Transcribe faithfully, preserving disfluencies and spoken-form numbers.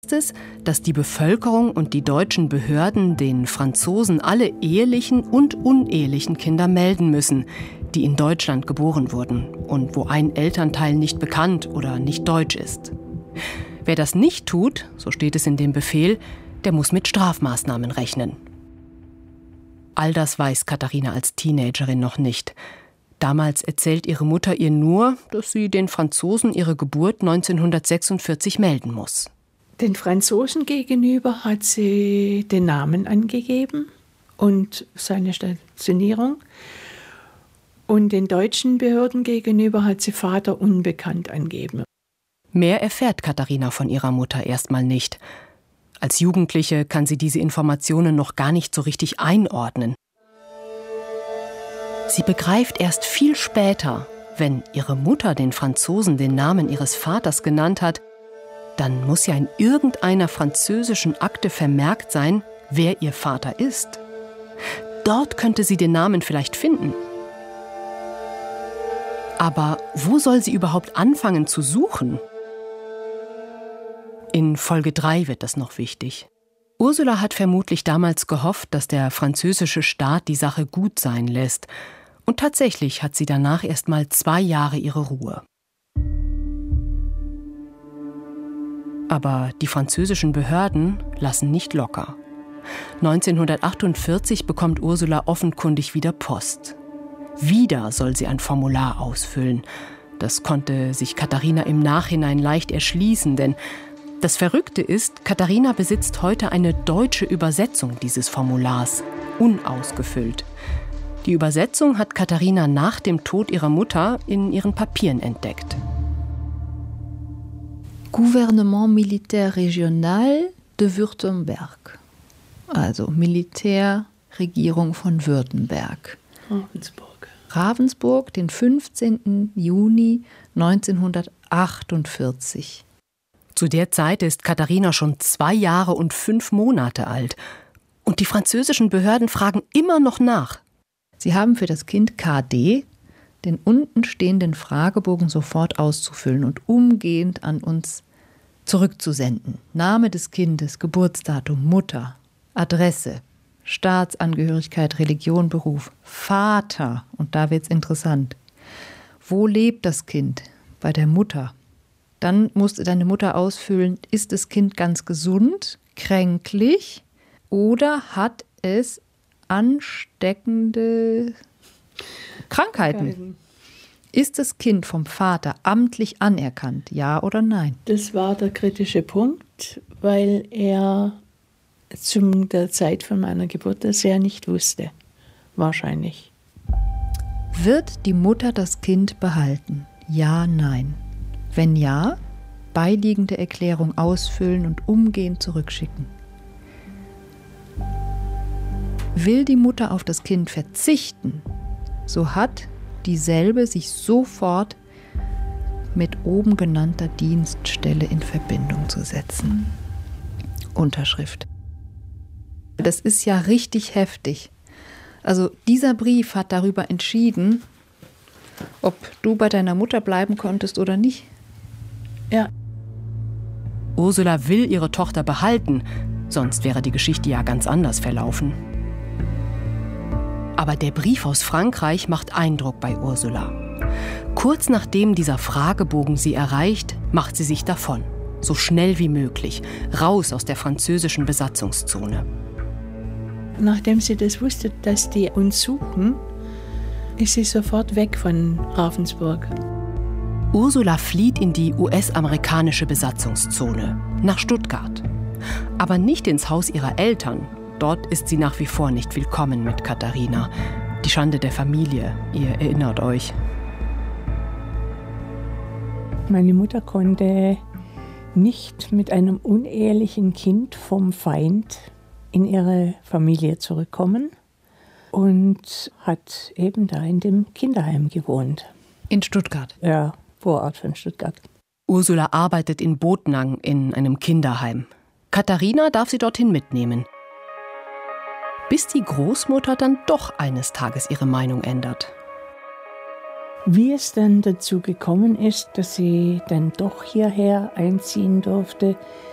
es, dass die Bevölkerung und die deutschen Behörden den Franzosen alle ehelichen und unehelichen Kinder melden müssen, die in Deutschland geboren wurden und wo ein Elternteil nicht bekannt oder nicht deutsch ist. Wer das nicht tut, so steht es in dem Befehl, der muss mit Strafmaßnahmen rechnen. All das weiß Katharina als Teenagerin noch nicht. Damals erzählt ihre Mutter ihr nur, dass sie den Franzosen ihre Geburt neunzehnhundertsechsundvierzig melden muss. Den Franzosen gegenüber hat sie den Namen angegeben und seine Stationierung. Und den deutschen Behörden gegenüber hat sie Vater unbekannt angegeben. Mehr erfährt Katharina von ihrer Mutter erstmal nicht. Als Jugendliche kann sie diese Informationen noch gar nicht so richtig einordnen. Sie begreift erst viel später, wenn ihre Mutter den Franzosen den Namen ihres Vaters genannt hat, dann muss ja in irgendeiner französischen Akte vermerkt sein, wer ihr Vater ist. Dort könnte sie den Namen vielleicht finden. Aber wo soll sie überhaupt anfangen zu suchen? In Folge drei wird das noch wichtig. Ursula hat vermutlich damals gehofft, dass der französische Staat die Sache gut sein lässt. Und tatsächlich hat sie danach erst mal zwei Jahre ihre Ruhe. Aber die französischen Behörden lassen nicht locker. neunzehnhundertachtundvierzig bekommt Ursula offenkundig wieder Post. Wieder soll sie ein Formular ausfüllen. Das konnte sich Katharina im Nachhinein leicht erschließen, denn das Verrückte ist, Katharina besitzt heute eine deutsche Übersetzung dieses Formulars, unausgefüllt. Die Übersetzung hat Katharina nach dem Tod ihrer Mutter in ihren Papieren entdeckt. Gouvernement Militaire Régional de Württemberg. Also Militärregierung von Württemberg. Ravensburg. Ravensburg, den fünfzehnten Juni neunzehnhundertachtundvierzig. Zu der Zeit ist Katharina schon zwei Jahre und fünf Monate alt. Und die französischen Behörden fragen immer noch nach. Sie haben für das Kind K D den unten stehenden Fragebogen sofort auszufüllen und umgehend an uns zurückzusenden. Name des Kindes, Geburtsdatum, Mutter, Adresse, Staatsangehörigkeit, Religion, Beruf, Vater. Und da wird's interessant. Wo lebt das Kind? Bei der Mutter. Dann musste deine Mutter ausfüllen, ist das Kind ganz gesund, kränklich oder hat es ansteckende Krankheiten? Ist das Kind vom Vater amtlich anerkannt, ja oder nein? Das war der kritische Punkt, weil er zu der Zeit von meiner Geburt das ja nicht wusste, wahrscheinlich. Wird die Mutter das Kind behalten? Ja, nein. Wenn ja, beiliegende Erklärung ausfüllen und umgehend zurückschicken. Will die Mutter auf das Kind verzichten, so hat dieselbe sich sofort mit oben genannter Dienststelle in Verbindung zu setzen. Unterschrift. Das ist ja richtig heftig. Also dieser Brief hat darüber entschieden, ob du bei deiner Mutter bleiben konntest oder nicht. Ja. Ursula will ihre Tochter behalten, sonst wäre die Geschichte ja ganz anders verlaufen. Aber der Brief aus Frankreich macht Eindruck bei Ursula. Kurz nachdem dieser Fragebogen sie erreicht, macht sie sich davon. So schnell wie möglich, raus aus der französischen Besatzungszone. Nachdem sie das wusste, dass die uns suchen, ist sie sofort weg von Ravensburg. Ursula flieht in die U S-amerikanische Besatzungszone, nach Stuttgart. Aber nicht ins Haus ihrer Eltern. Dort ist sie nach wie vor nicht willkommen mit Katharina. Die Schande der Familie, ihr erinnert euch. Meine Mutter konnte nicht mit einem unehelichen Kind vom Feind in ihre Familie zurückkommen und hat eben da in dem Kinderheim gewohnt. In Stuttgart? Ja, Vorort von Stuttgart. Ursula arbeitet in Botnang in einem Kinderheim. Katharina darf sie dorthin mitnehmen. Bis die Großmutter dann doch eines Tages ihre Meinung ändert. Wie es dann dazu gekommen ist, dass sie dann doch hierher einziehen durfte,